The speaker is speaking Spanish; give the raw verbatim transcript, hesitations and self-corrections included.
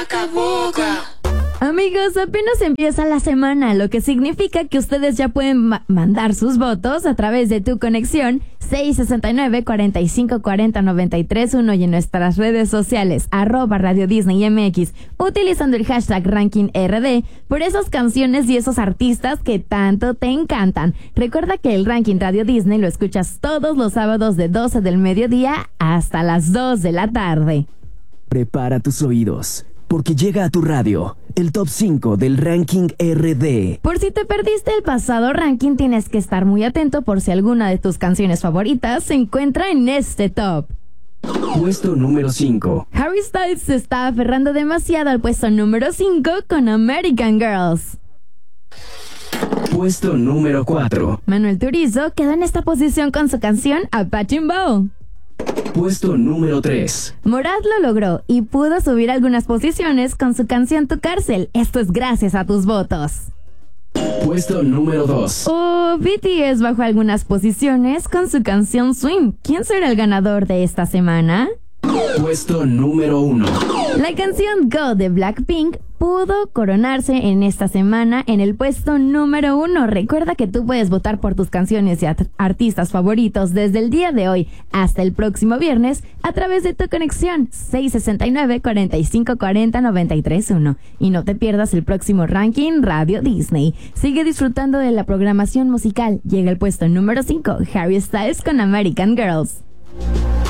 Amigos, apenas empieza la semana, lo que significa que ustedes ya pueden ma- mandar sus votos a través de tu conexión seis sesenta y nueve, cuarenta y cinco, cuarenta, noventa y tres uno y en nuestras redes sociales arroba Radio Disney M X utilizando el hashtag Ranking R D por esas canciones y esos artistas que tanto te encantan. Recuerda que el Ranking Radio Disney lo escuchas todos los sábados de doce del mediodía hasta las dos de la tarde. Prepara tus oídos, porque llega a tu radio el top cinco del Ranking R D. Por si te perdiste el pasado ranking, tienes que estar muy atento por si alguna de tus canciones favoritas se encuentra en este top. Puesto número cinco. Harry Styles se está aferrando demasiado al puesto número cinco con American Girls. Puesto número cuatro. Manuel Turizo quedó en esta posición con su canción Apache Bow. Puesto número tres. Morat lo logró y pudo subir algunas posiciones con su canción Tu Cárcel. Esto es gracias a tus votos. Puesto número dos. Oh, B T S bajó algunas posiciones con su canción Swim. ¿Quién será el ganador de esta semana? Puesto número uno. La canción Go de Blackpink pudo coronarse en esta semana en el puesto número uno. Recuerda que tú puedes votar por tus canciones y at- artistas favoritos desde el día de hoy hasta el próximo viernes a través de tu conexión seis sesenta y nueve, cuarenta y cinco, cuarenta, noventa y tres uno. Y no te pierdas el próximo Ranking Radio Disney. Sigue disfrutando de la programación musical. Llega el puesto número cinco, Harry Styles con American Girls.